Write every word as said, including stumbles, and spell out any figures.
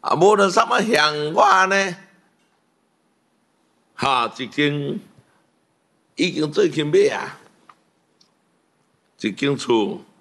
啊，无就啥物向我呢？哈，一间已经做起买啊，一间厝